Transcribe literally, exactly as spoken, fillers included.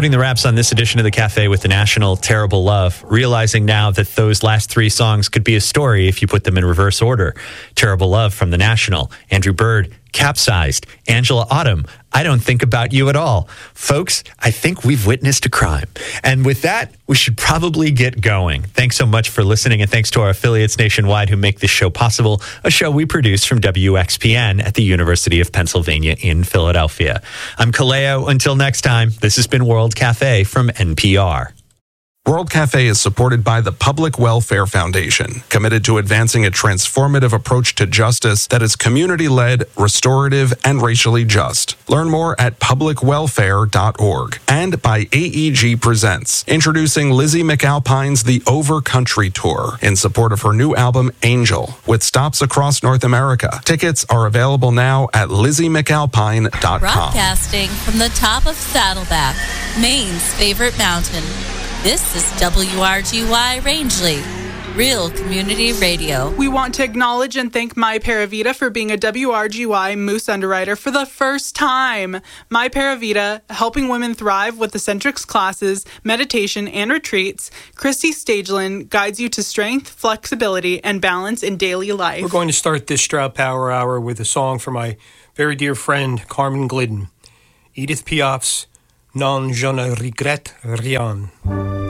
putting the wraps on this edition of The Cafe with the National, Terrible Love, realizing now that those last three songs could be a story if you put them in reverse order. Terrible Love from the National, Andrew Bird, Capsized, Angela Autumn, I Don't Think About You at All. Folks, I think we've witnessed a crime. And with that, we should probably get going. Thanks so much for listening, and thanks to our affiliates nationwide who make this show possible, a show we produce from W X P N at the University of Pennsylvania in Philadelphia. I'm Kaleo. Until next time, this has been World Cafe from N P R. World Cafe is supported by the Public Welfare Foundation, committed to advancing a transformative approach to justice that is community-led, restorative, and racially just. Learn more at public welfare dot org. And by A E G Presents, introducing Lizzie McAlpine's The Over Country Tour in support of her new album, Angel, with stops across North America. Tickets are available now at lizzie mcalpine dot com. Broadcasting from the top of Saddleback, Maine's favorite mountain. This is W R G Y Rangeley, real community radio. We want to acknowledge and thank My Paravita for being a W R G Y Moose underwriter for the first time. My Paravita, helping women thrive with Eccentrics classes, meditation, and retreats. Christy Stagelin guides you to strength, flexibility, and balance in daily life. We're going to start this Stroud Power Hour with a song from my very dear friend, Carmen Glidden. Edith Piaf's Non je ne regrette rien.